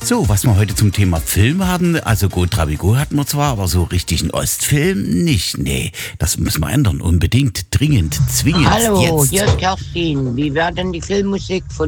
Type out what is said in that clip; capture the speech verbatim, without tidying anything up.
So, was wir heute zum Thema Film haben, also Go Trabigo hatten wir zwar, aber so richtig einen Ostfilm nicht. Nee, das müssen wir ändern, unbedingt, dringend, zwingend. Hallo, jetzt. hier ist Kerstin. Wie wäre denn die Filmmusik von